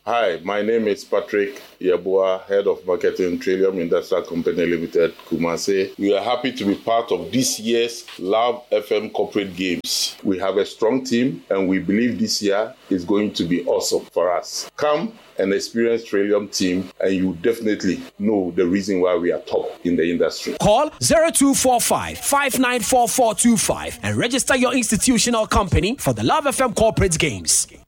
Hi, my name is Patrick Yeboah, Head of Marketing, Trillium Industrial Company Limited, Kumasi. We are happy to be part of this year's Love FM Corporate Games. We have a strong team and we believe this year is going to be awesome for us. Come and experience Trillium team and you definitely know the reason why we are top in the industry. Call 0245 594425 and register your institutional company for the Love FM Corporate Games.